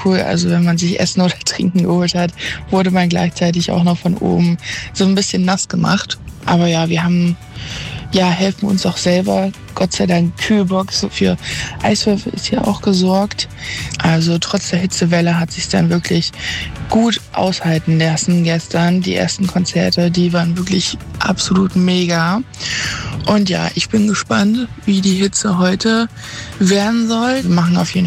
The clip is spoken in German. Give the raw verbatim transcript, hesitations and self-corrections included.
cool. Also wenn man sich Essen oder Trinken geholt hat, wurde man gleichzeitig auch noch von oben so ein bisschen nass gemacht. Aber ja, wir haben, ja, helfen uns auch selber. Gott sei Dank Kühlbox für Eiswürfel ist hier auch gesorgt. Also trotz der Hitzewelle hat sich dann wirklich gut aushalten lassen gestern. Die ersten Konzerte, die waren wirklich absolut mega. Und ja, ich bin gespannt, wie die Hitze heute werden soll. Wir machen auf jeden